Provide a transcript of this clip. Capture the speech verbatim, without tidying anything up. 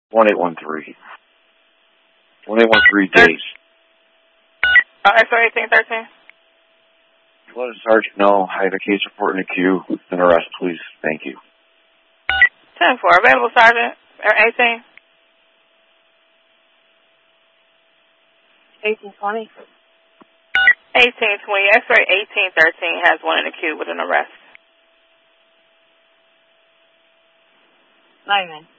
one eight one three. one eight one three days. Oh, X-ray eighteen thirteen. Let a sergeant know I have a case report in the queue. An arrest, please. Thank you. ten four. Available, Sergeant. eighteen. eighteen twenty. eighteen twenty. X-ray eighteen thirteen has one in the queue with an arrest. Nine.